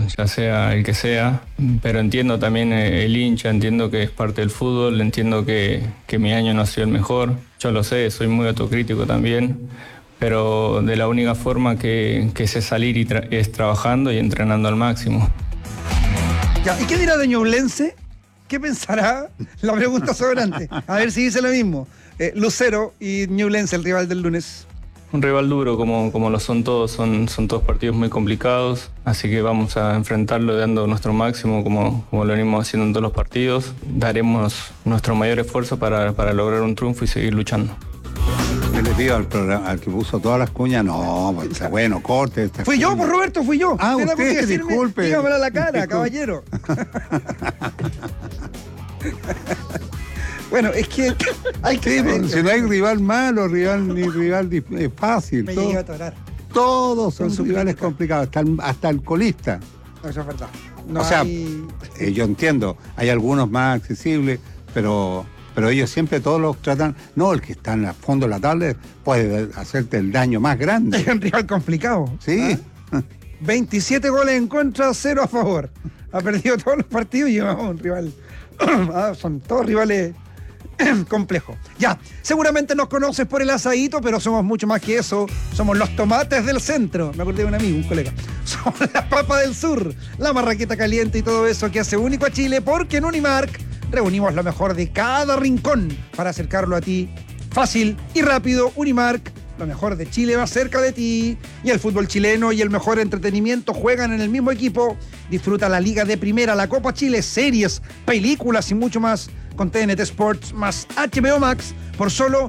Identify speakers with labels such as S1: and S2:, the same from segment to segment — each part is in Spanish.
S1: ya sea el que sea, pero entiendo también el hincha, entiendo que es parte del fútbol, entiendo que mi año no ha sido el mejor, yo lo sé, soy muy autocrítico también, pero de la única forma que sé salir es trabajando y entrenando al máximo.
S2: Ya, ¿y qué dirá de Ñublense? ¿Qué pensará? La pregunta sobrante. A ver si dice lo mismo. Lucero y Ñublense, el rival del lunes.
S1: Un rival duro como lo son todos, son todos partidos muy complicados, así que vamos a enfrentarlo dando nuestro máximo como lo venimos haciendo en todos los partidos. Daremos nuestro mayor esfuerzo para lograr un triunfo y seguir luchando.
S3: Yo le pido al que puso todas las cuñas, no, pues, bueno, corte.
S2: Fui yo, pues Roberto, fui yo.
S3: Ah, usted, disculpe.
S2: Dígamelo a la cara, caballero. Bueno, es que hay que saber,
S3: si no hay rival malo, ni rival fácil.
S2: me llegué a atorar.
S3: Todos son rivales complicados, hasta el colista.
S2: No, eso es verdad.
S3: Yo entiendo, hay algunos más accesibles, pero ellos siempre todos los tratan. No, el que está en el fondo de la tabla puede hacerte el daño más grande.
S2: Es un rival complicado.
S3: Sí.
S2: 27 goles en contra, 0 a favor. Ha perdido todos los partidos y lleva un rival. Son todos rivales complejos. Ya, seguramente nos conoces por el asadito, pero somos mucho más que eso. Somos los tomates del centro. Me acordé de un amigo, un colega. Somos la papa del sur, la marraqueta caliente y todo eso que hace único a Chile, porque en Unimark reunimos lo mejor de cada rincón para acercarlo a ti. Fácil y rápido, Unimark, lo mejor de Chile va cerca de ti. Y el fútbol chileno y el mejor entretenimiento juegan en el mismo equipo. Disfruta la Liga de Primera, la Copa Chile, series, películas y mucho más con TNT Sports más HBO Max por solo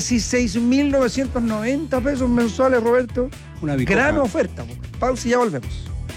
S2: 16.990 pesos mensuales, Roberto.
S3: Una bicoca.
S2: Gran oferta. Pausa y ya volvemos.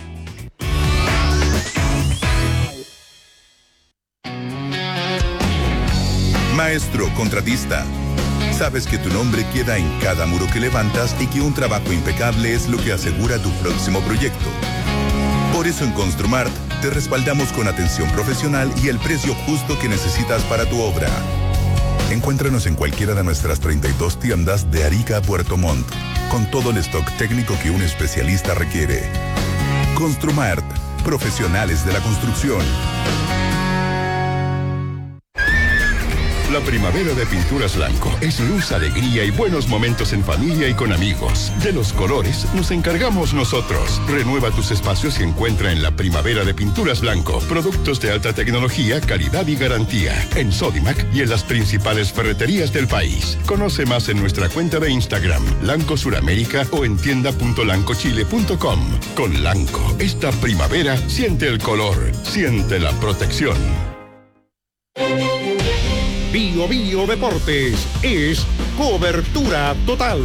S4: Maestro contratista, sabes que tu nombre queda en cada muro que levantas y que un trabajo impecable es lo que asegura tu próximo proyecto. Por eso en Construmart te respaldamos con atención profesional y el precio justo que necesitas para tu obra. Encuéntranos en cualquiera de nuestras 32 tiendas de Arica a Puerto Montt, con todo el stock técnico que un especialista requiere. Construmart, profesionales de la construcción.
S5: La primavera de Pinturas Blanco es luz, alegría y buenos momentos en familia y con amigos. De los colores nos encargamos nosotros. Renueva tus espacios y encuentra en la primavera de Pinturas Blanco productos de alta tecnología, calidad y garantía. En Sodimac y en las principales ferreterías del país. Conoce más en nuestra cuenta de Instagram, Lanco Suramérica, o en tienda.lancochile.com. Con Lanco, esta primavera siente el color, siente la protección.
S6: Bio Bio Deportes es cobertura total.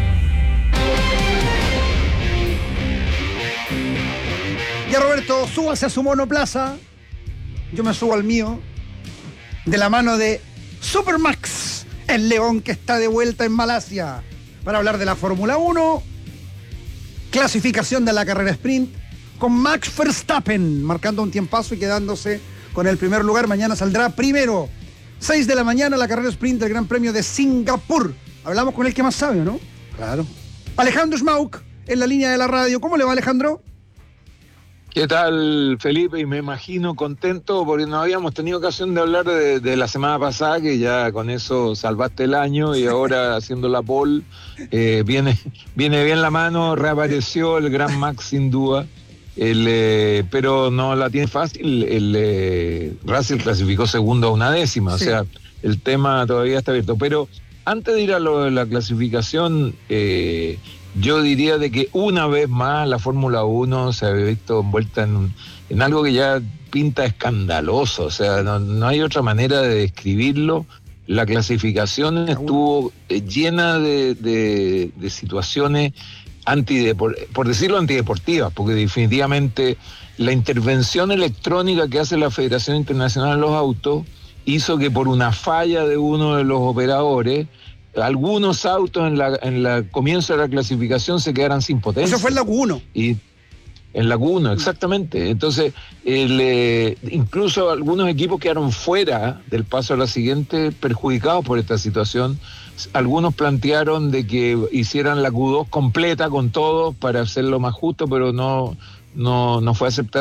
S2: Ya, Roberto, súbase a su monoplaza. Yo me subo al mío. De la mano de Supermax, el león que está de vuelta en Malasia, para hablar de la Fórmula 1, clasificación de la carrera sprint, con Max Verstappen marcando un tiempazo y quedándose con el primer lugar. Mañana saldrá primero. 6 de la mañana, la carrera sprint del Gran Premio de Singapur. Hablamos con el que más sabe, ¿no?
S3: Claro.
S2: Alejandro Schmauk, en la línea de la radio. ¿Cómo le va, Alejandro?
S7: ¿Qué tal, Felipe? Y me imagino contento porque no habíamos tenido ocasión de hablar de la semana pasada, que ya con eso salvaste el año, y ahora haciendo la pole, viene bien la mano, reapareció el Gran Max sin duda. Pero no la tiene fácil. Russell clasificó segundo a una décima, sí. O sea, el tema todavía está abierto. Pero antes de ir a lo de la clasificación, yo diría de que una vez más la Fórmula 1 se había visto envuelta en algo que ya pinta escandaloso. O sea, no hay otra manera de describirlo. La clasificación estuvo llena de situaciones por decirlo antideportivas, porque definitivamente la intervención electrónica que hace la Federación Internacional de los Autos hizo que por una falla de uno de los operadores, algunos autos en la comienzo de la clasificación se quedaran sin potencia.
S2: Eso fue en la Q1.
S7: Y en la Q1, exactamente. Entonces, incluso algunos equipos quedaron fuera del paso a la siguiente, perjudicados por esta situación. Algunos plantearon de que hicieran la Q2 completa con todo para hacerlo más justo, pero no fue aceptado.